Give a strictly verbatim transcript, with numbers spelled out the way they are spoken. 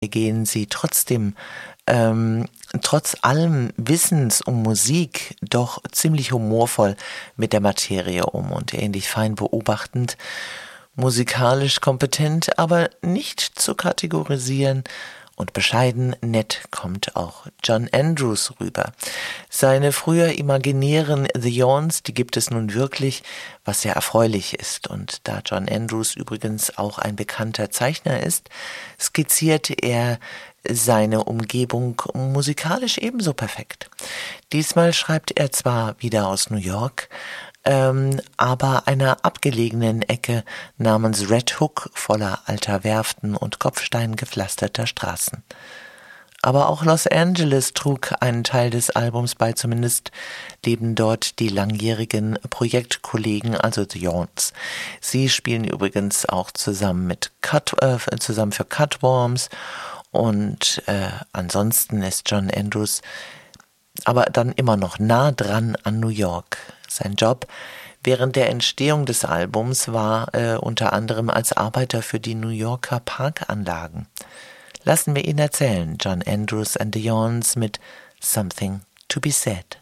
gehen sie trotzdem, ähm, trotz allem Wissens um Musik, doch ziemlich humorvoll mit der Materie um und ähnlich fein beobachtend, musikalisch kompetent, aber nicht zu kategorisieren, und bescheiden nett kommt auch John Andrews rüber. Seine früher imaginären The Yawns, die gibt es nun wirklich, was sehr erfreulich ist. Und da John Andrews übrigens auch ein bekannter Zeichner ist, skizziert er seine Umgebung musikalisch ebenso perfekt. Diesmal schreibt er zwar wieder aus New York, ähm, aber einer abgelegenen Ecke namens Red Hook voller alter Werften und kopfsteingepflasterter Straßen. Aber auch Los Angeles trug einen Teil des Albums bei, zumindest leben dort die langjährigen Projektkollegen, also The Yawns. Sie spielen übrigens auch zusammen mit Cut, äh, zusammen für Cutworms, und äh, ansonsten ist John Andrews aber dann immer noch nah dran an New York. Sein Job während der Entstehung des Albums war äh, unter anderem als Arbeiter für die New Yorker Parkanlagen. Lassen wir ihn erzählen, John Andrews and the Yawns mit Something to be Said.